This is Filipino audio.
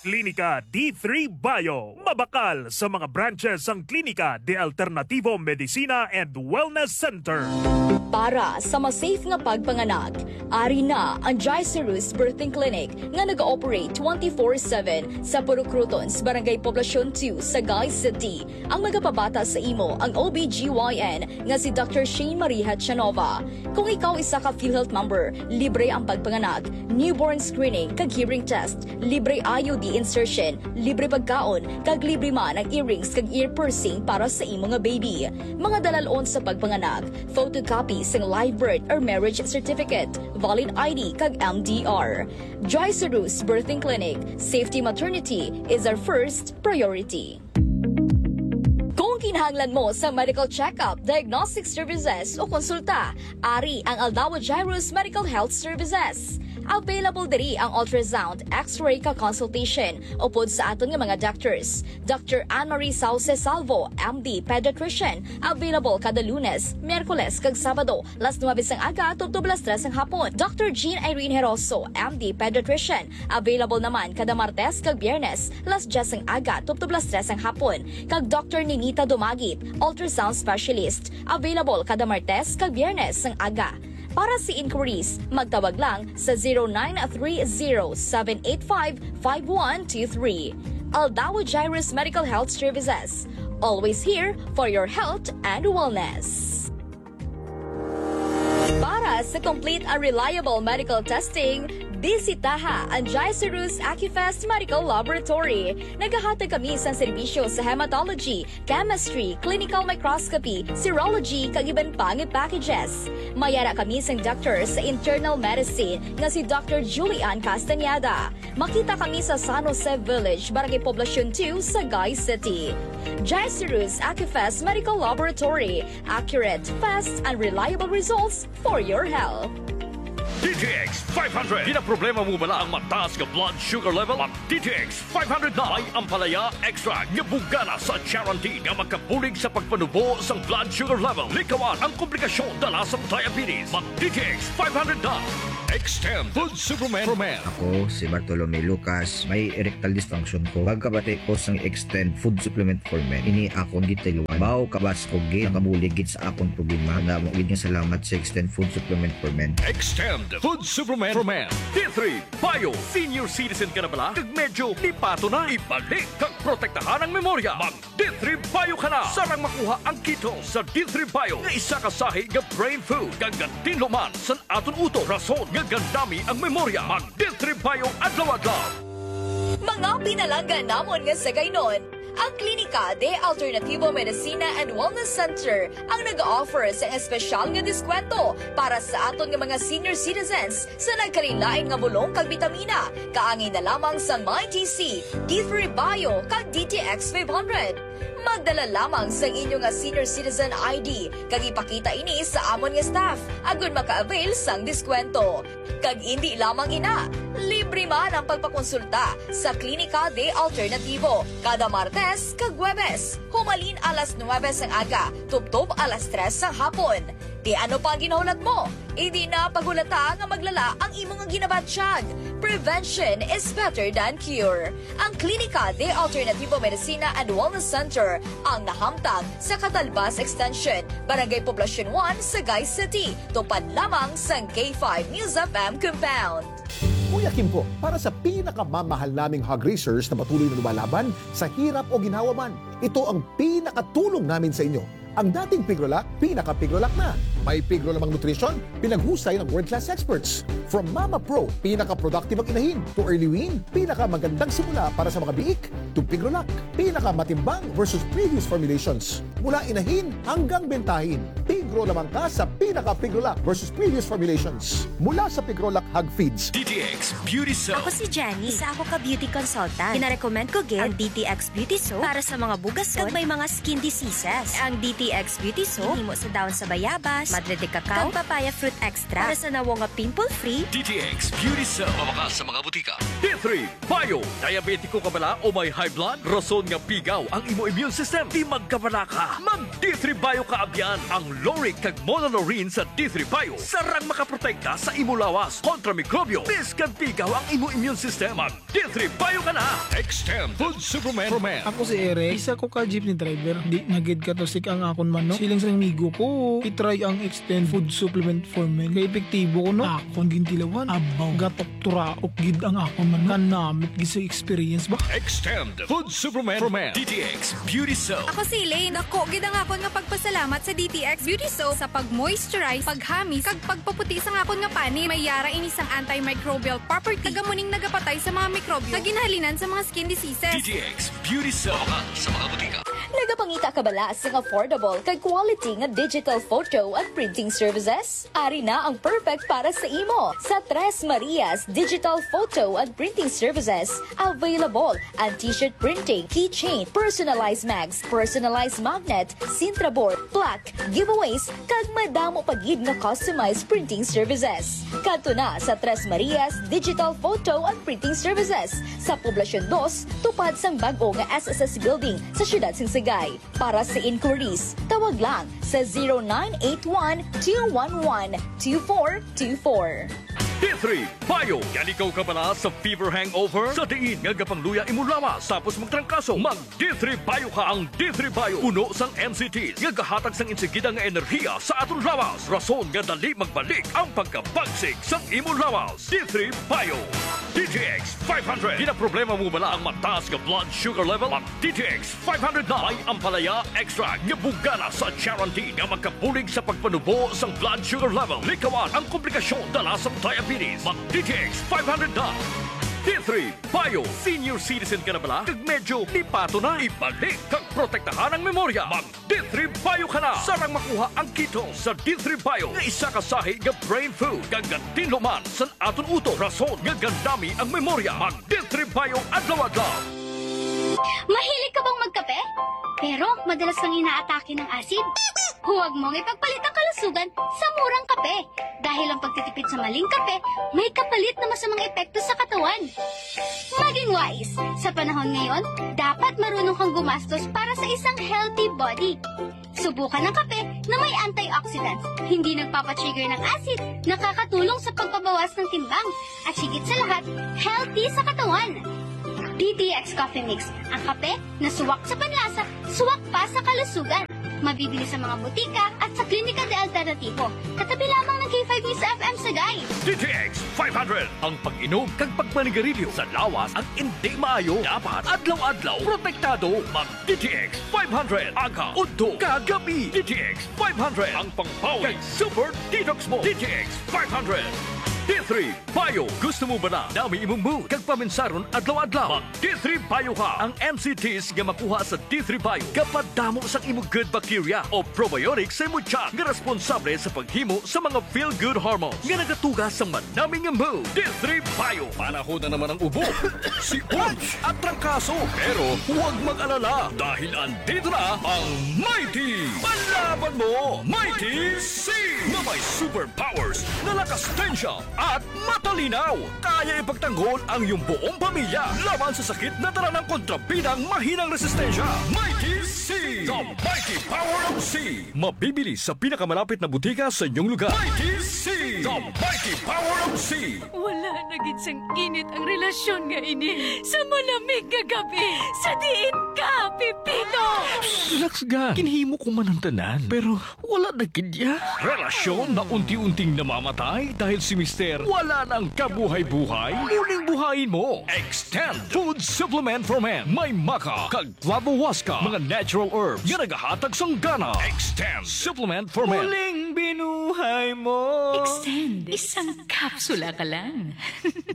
Klinika D3 Bio. Mabakal sa mga branches ang Klinika de Alternativo Medicina and Wellness Center. Para sa mas safe nga pagpanganak, ari na ang Jaiserus Birthing Clinic nga nag-ooperate 24/7 sa Purukrutons, Barangay Poblacion 2, Sagay City. Ang magapabata sa imo ang OBGYN nga si Dr. Shane Maria Chanova. Kung ikaw isa ka PhilHealth member, libre ang pagpanganak, newborn screening, kag hearing test, libre IUD insertion, libre pagkaon, kag libre man ang earrings kag ear piercing para sa imo nga baby. Mga dalalon sa pagpanganak, photocopy sang live birth or marriage certificate, valid ID kag MDR. Jaiserus Birthing Clinic, safety maternity is our first priority. Kung kinahanglan mo sa medical check-up, diagnostic services o konsulta, ari ang Aldawa Jairus Medical Health Services. Available diri ang ultrasound, x-ray ka consultation upod sa aton nga mga doctors. Dr. Anne-Marie Sauce Salvo, MD, Pediatrician, available kada Lunes, Miyerkules kag Sabado, las 9 ang aga tubtob las 3 ang hapon. Dr. Jean Irene Heroso, MD, Pediatrician, available naman kada Martes kag Biyernes, las 10 ang aga tubtob las 3 ang hapon. Kag Dr. Ninita Dumagit, ultrasound specialist, available kada Martes kag Biyernes ang aga. Para sa inquiries, magtawag lang sa 0930-785-5123. Aldawa Jairus Medical Health Services. Always here for your health and wellness. Para sa complete and reliable medical testing, bisitaha ang Jaiserus Acufest Medical Laboratory. Naghahatag kami sa serbisyo sa hematology, chemistry, clinical microscopy, serology, kag iban pang packages. Mayara kami sa doctor sa internal medicine nga si Dr. Julian Castañeda. Makita kami sa San Jose Village, Barangay Poblacion 2, Sagay City. Jaiserus Acufest Medical Laboratory. Accurate, fast, and reliable results for your health. DTX 500. Pinaproblema mo bala ang mataas nga blood sugar level? Mag DTX 500 na. May ampalaya extra nga bugana sa guarantee nga magkabulig sa pagpanubo sa blood sugar level. Likawan ang komplikasyon dala sa diabetes. Mag DTX 500 na. Extend Food Supplement for Men. Ako si Bartolome Lucas, may erectile dysfunction ko. Pagkabati ko sang Extend Food Supplement for Men, ini akong gitiluan. Bao kabas ko gid nakabuligid sa akong problema. Nga nga salamat sa Extend Food Supplement for Men. Extend Food Supplement for Men. D3 Bio. Senior citizen ka na bala? Kag medyo lipato na. Ibalik kag protektahan ang memorya. Mag D3 Bio ka na. Sarang makuha ang keto sa D3 Bio. Nga isa kasahi nga brain food. Kag gantinluman sa aton uto. Rason nga gandami ang memorya. Mag D3 Bio adlaw-adlaw. Mga pinalanggan namon nga sa gaynon, ang Klinika de Alternativo Medicina and Wellness Center ang nag-offer sa espesyal nga diskwento para sa aton nga mga senior citizens sa nagkalilain nga bulong kag bitamina. Kaangay na lamang sa MyTC, D3 Bio kag DTX 500. Magdala lamang sa inyo nga senior citizen ID kag ipakita ini sa amon nga staff agon maka-avail sang diskwento. Kag hindi lamang ina, libre man ang pagpakonsulta sa Klinika de Alternativo kada Martes kag Huwebes. Humalin alas 9 ang aga, tubtob alas 3 ang hapon. Di ano pa ang ginahulat mo? Hindi na pagulata nga maglala ang imong ginabatsyag. Prevention is better than cure. Ang Klinika de Alternativo Medicina and Wellness Center ang nahamtang sa Catalbas Extension, Barangay Poblacion 1, Sagay City. Tupad lamang sa K5 News FM Compound. Kuya Kim po, para sa pinakamamahal naming hog racers na patuloy na lumalaban sa hirap o ginhawa man, ito ang pinakatulong namin sa inyo. Ang dating Pigrolac, pinaka-Pigrolac na. May Pigro lamang nutrition, pinaghusay ng world-class experts. From Mama Pro, pinaka-productive ang inahin, to Early Wean, pinaka-magandang simula para sa mga biik, to Pigrolac, pinaka-matimbang versus previous formulations. Mula inahin hanggang bentahin, Pigro lamang ka sa pinaka-Pigrolac versus previous formulations. Mula sa Pigrolac Hog Feeds. DTX Beauty Soap. Ako si Jenny, isa ako ka beauty consultant. Pinarecommend ko ang DTX Beauty Soap para sa mga bugason kag may mga skin diseases. Ang DTX Beauty Soap himo sa dahon sa bayabas, madre de cacao, kag papaya fruit extra para sa nawo nga pimple-free. DTX Beauty Soap. Mawakas sa mga butika. D3 Bio. Diabetiko ka bala o may high blood? Rason nga pigaw ang imo immune system. Di magkabala ka. Mag D3 Bio ka abyan ang low turmeric kag monolaurin sa D3 Bio. Sarang makaprotekta sa imo lawas kontra mikrobyo. Biskan pigaw ang imo immune system. Mag D3 Bio ka na. Extend Food Supplement for Men. Ako si Eric, isa ko ka jeepney driver. Di nagid ka to sik ang akon man no. Siling sa amigo ko, itry ang Extend Food Supplement for Men. Kaya epektibo ko no. Akon gintilawan. Abaw, gatok turaok gid ang akon man. Kanamit gid sa experience ba? Extend Food Supplement for Men. DTX Beauty Soap. Ako si Elaine. Dako gid ang akon nga pagpasalamat sa DTX Beauty Soap sa pag-moisturize, paghamis, kag pagpaputi sa akon nga pani. May yara ini sang antimicrobial property. Tagamuning nagapatay sa mga mikrobyo. Naginhalinan sa mga skin diseases. DTX Beauty Soap. Sa mga butika. Nagapangita ka bala sa affordable kag quality nga digital photo at printing services? Ari na ang perfect para sa imo. Sa Tres Marias Digital Photo and Printing Services, available ang t-shirt printing, keychain, personalized mags, personalized magnet, Sintra board, plaque, giveaways, kag madamo pagid nga customized printing services. Kadto na sa Tres Marias Digital Photo and Printing Services sa Poblasyon 2, tupad sang bag-o nga SSS Building sa Siyudad Singsagay. Para sa inquiries, tawag lang sa 0981-211-2424. D3 Bio. Yan ikaw ka pala sa fever hangover? Sa diin nga gapangluya imo lawas tapos magtrangkaso. Mag D3 Bio ka ang D3 Bio. Puno sang MCTs nga gahatag sang insigida nga enerhiya sa aton lawas. Rason nga dali magbalik ang pagkabagsik sang imo lawas. D3 Bio. DTX 500. Di na problema mo bala ang mataas nga blood sugar level? Mag DTX 500 na. May ampalaya extract nga bugana sa Charantin nga magkabulig sa pagpanubo sang blood sugar level. Likawan ang komplikasyon dala sa diabetes. Mag DTX 500 na. D3 Bio. Senior citizen ka na bala? Kag medyo lipato na. Ibalik kag protektahan ang memorya. Mag D3 Bio ka na. Sarang makuha ang keto sa D3 Bio. Nga isa kasahi nga brain food. Kag tinluman sa aton uto. Rason nga gandami ang memorya. Mag D3 Bio adlaw-adlaw. Mahilig ka bang magkape? Pero madalas kang inaatake ng asid? Huwag mong ipagpalit ang kalusugan sa murang kape. Dahil ang pagtitipid sa maling kape, may kapalit na masamang epekto sa katawan. Maging wise. Sa panahon ngayon, dapat marunong kang gumastos para sa isang healthy body. Subukan ng kape na may antioxidants, hindi nagpapatrigger ng acid, nakakatulong sa pagpabawas ng timbang, at higit sa lahat, healthy sa katawan. DTX Coffee Mix, ang kape na suwak sa panlasa, suwak pa sa kalusugan. Mabibili sa mga butika at sa Klinika de Alternativo. Katabi lamang ng K5 News FM Sagay. DTX 500. Ang pag-inom kag pagmanigarilyo sa lawas ang hindi maayo. Dapat adlaw-adlaw protektado. Mag DTX 500. Aga, udto, kagabi. DTX 500. Ang pangpawi kag super detox mo. DTX 500. D3 Bio. Gusto mo ba na dami imong mood kag paminsaron adlaw-adlaw? Mag D3 Bio ka. Ang MCTs nga makuha sa D3 Bio kapag damo sa imong good bacteria o probiotics sa imong tiyan nga responsable sa paghimo sa mga feel-good hormones nga nagatuga sa manaming nga mood. D3 Bio. Panahon na naman ang ubo, si Urge at trangkaso. Pero huwag mag-alala dahil andito na ang Mighty. Palaban mo, Mighty C na may superpowers na lakas tensya at matalinaw. Kaya ipagtanggol ang iyong buong pamilya laban sa sakit na dala ng kontrabidang mahinang resistensya. Mighty C! The Mighty Power of C! Mabibili sa pinakamalapit na butika sa inyong lugar. Mighty C! The Mighty Power of C! Wala na gid sang init ang relasyon nga ini sa malamig nga gabi. Sa diin ka, Pipino! Relax ga. Kinhimo ko man ang tanan. Pero wala na kidya. Relasyon na unti-unting namamatay dahil si Mister wala nang kabuhay-buhay. Muling buhayin mo. Extend Food Supplement for Men. May maka, kag flavowaska, mga natural herbs nga nagahatag sang gana. Extend Supplement for Men. Muling binuhay mo. Extend. Isang kapsula ka lang.